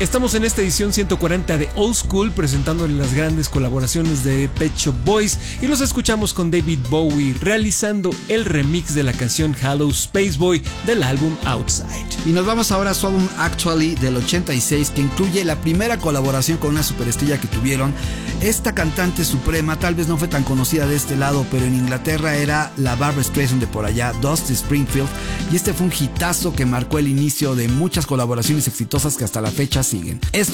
Estamos en esta edición 140 de Old School presentándole las grandes colaboraciones de Pet Shop Boys y los escuchamos con David Bowie realizando el remix de la canción Hello Space Boy del álbum Outside. Y nos vamos ahora a su álbum Actually del 86, que incluye la primera colaboración con una superestrella que tuvieron. Esta cantante suprema tal vez no fue tan conocida de este lado, pero en Inglaterra era la Barbra Streisand de por allá, Dusty Springfield, y este fue un hitazo que marcó el inicio de muchas colaboraciones exitosas que hasta la fecha siguen. Esto